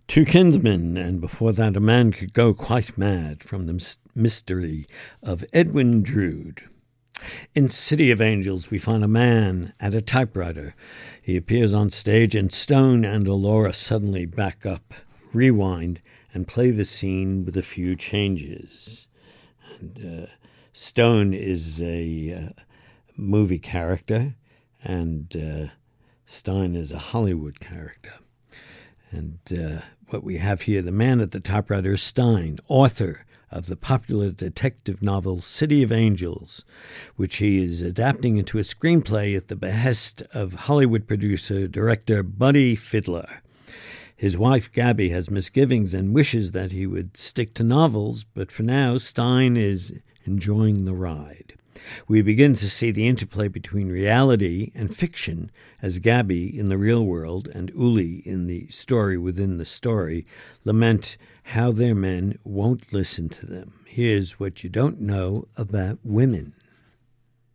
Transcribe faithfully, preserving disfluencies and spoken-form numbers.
Two Kinsmen, and before that a man could go quite mad, from the mystery of Edwin Drood. In City of Angels, we find a man at a typewriter. He appears on stage, and Stone and Allura suddenly back up, rewind, and play the scene with a few changes. And uh, Stone is a uh, movie character, and uh, Stein is a Hollywood character. And uh, what we have here, the man at the typewriter is Stein, author of the popular detective novel City of Angels, which he is adapting into a screenplay at the behest of Hollywood producer-director Buddy Fiedler. His wife, Gabby, has misgivings and wishes that he would stick to novels, but for now, Stein is enjoying the ride. We begin to see the interplay between reality and fiction as Gabby in the real world and Uli in the story within the story lament how their men won't listen to them. Here's what you don't know about women.